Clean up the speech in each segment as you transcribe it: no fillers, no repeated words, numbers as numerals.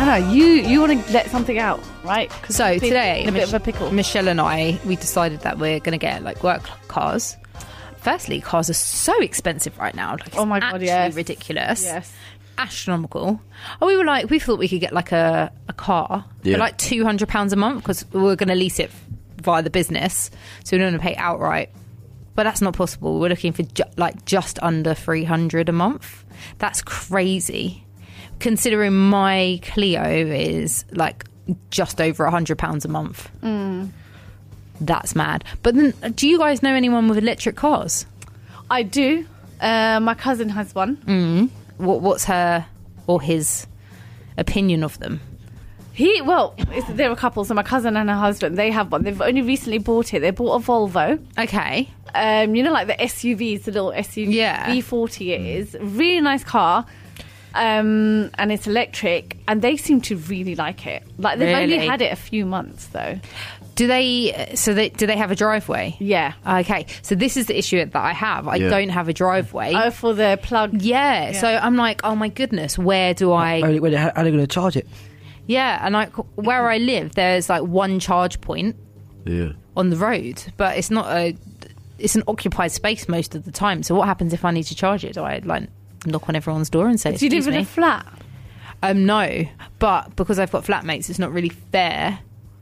No, you want to let something out, right? So today, in a bit of a pickle. Michelle and I, we decided that we're going to get like work cars. Firstly, cars are so expensive right now. Like, Oh my God, actually yes. ridiculous. Yes. Astronomical. And we thought we could get like a car Yeah. for like £200 a month because we were going to lease it via the business, so we don't want to pay outright. But that's not possible. We're looking for just under 300 a month. That's crazy, considering my Clio is like just over £100 a month. That's mad. But then, do you guys know anyone with electric cars? I do. My cousin has one. What's her or his opinion of them? They're a couple. So my cousin and her husband, they have one. They've only recently bought it. They bought a Volvo. Okay. You know, like the SUVs, the little SUV. Yeah. V40 it is. Really nice car. And it's electric. And they seem to really like it. Like, they've only Really? had it a few months, though. Do they have a driveway? Yeah. Okay. So this is the issue that I have. I Yeah. don't have a driveway. Oh, for the plug. Yeah. So I'm like, oh my goodness, where do I... How are they going to charge it? Yeah, and like where I live, there's like one charge point Yeah. on the road, but it's not it's an occupied space most of the time. So what happens if I need to charge it? Do I like knock on everyone's door and say, Do you live excuse in me? a flat? No, but because I've got flatmates, it's not really fair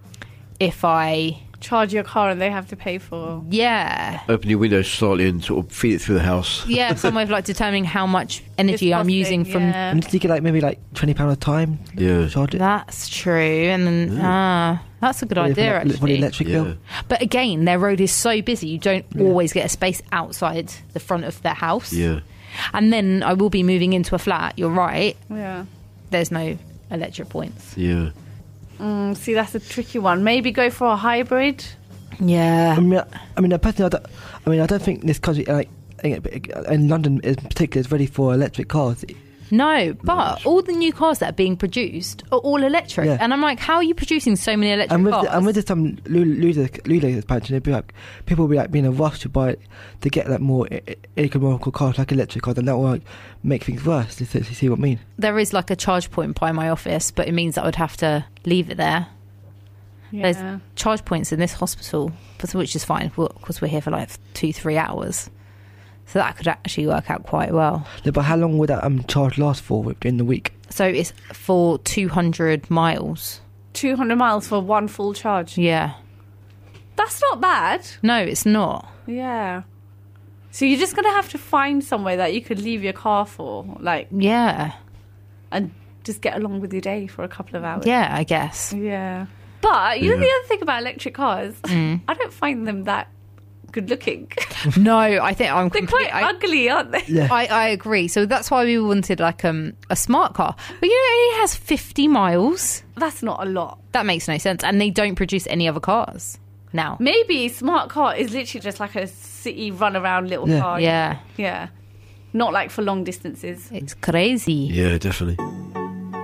if I... Charge your car and they have to pay for... Yeah. Open your windows slightly and sort of feed it through the house. Yeah, some way of like determining how much energy It's I'm using costing, from... yeah. And you get like maybe like £20 a time. Yeah. Charge it. That's true. And then, that's a good idea, For the actually. electric Yeah. bill. But again, their road is so busy, you don't always get a space outside the front of their house. Yeah. And then I will be moving into a flat, you're right. Yeah. There's no electric points. Yeah. See, that's a tricky one. Maybe go for a hybrid. Yeah. I mean, personally, I don't think this country, like in London, in particular, is ready for electric cars. No, but all the new cars that are being produced are all electric. Yeah. And I'm like, how are you producing so many electric cars? And with Lula expansion, it'd be like people will be like being in a rush to get like more economical cars, like electric cars, and that will like, make things worse. You see what I mean? There is like a charge point by my office, but it means that I would have to leave it there. Yeah. There's charge points in this hospital, which is fine because we're here for like 2-3 hours. So that could actually work out quite well. Yeah, but how long would that charge last for in the week? So it's for 200 miles. 200 miles for one full charge. Yeah. That's not bad. No, it's not. Yeah. So you're just going to have to find somewhere that you could leave your car for, like, Yeah. and just get along with your day for a couple of hours. Yeah, I guess. Yeah. But, you know, Yeah. the other thing about electric cars, I don't find them that good looking. No, I think I'm They're completely... quite ugly, aren't they? Yeah. I agree. So that's why we wanted like a smart car. But you know, it only has 50 miles. That's not a lot. That makes no sense. And they don't produce any other cars now. Maybe smart car is literally just like a city run around little Yeah. car. Yeah. Yeah. Not like for long distances. It's crazy. Yeah, definitely.